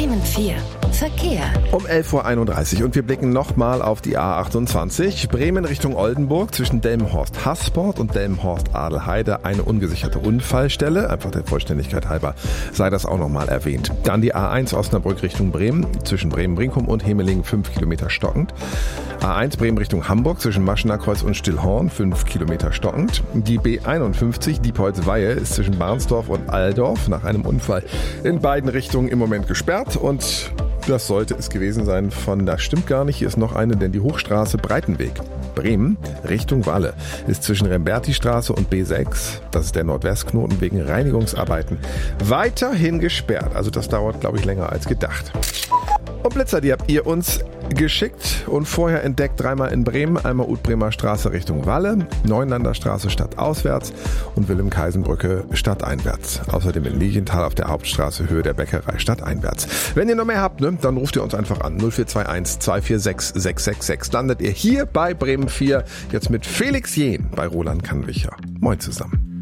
Bremen 4. Verkehr. Um 11.31 Uhr und wir blicken nochmal auf die A28. Bremen Richtung Oldenburg zwischen Delmenhorst-Hasport und Delmenhorst-Adelheide eine ungesicherte Unfallstelle. Einfach der Vollständigkeit halber sei das auch nochmal erwähnt. Dann die A1 Osnabrück Richtung Bremen zwischen Bremen-Brinkum und Hemelingen 5 Kilometer stockend. A1 Bremen Richtung Hamburg zwischen Maschener Kreuz und Stillhorn 5 Kilometer stockend. Die B51 Diepholz-Weihe ist zwischen Barnsdorf und Alldorf nach einem Unfall in beiden Richtungen im Moment gesperrt und das sollte es gewesen sein von, das stimmt gar nicht, hier ist noch eine, denn die Hochstraße Breitenweg Bremen Richtung Walle ist zwischen Remberti-Straße und B6, das ist der Nordwestknoten, wegen Reinigungsarbeiten weiterhin gesperrt. Also das dauert, glaube ich, länger als gedacht. Und Blitzer, die habt ihr uns geschickt und vorher entdeckt, dreimal in Bremen, einmal Utbremer Straße Richtung Walle, Neunlander Straße stadtauswärts und Wilhelm-Kaisenbrücke stadteinwärts. Außerdem in Lilienthal auf der Hauptstraße Höhe der Bäckerei stadteinwärts. Wenn ihr noch mehr habt, dann ruft ihr uns einfach an. 0421 246 666. Landet ihr hier bei Bremen 4, jetzt mit Felix Jehn bei Roland Kannwicher. Moin zusammen.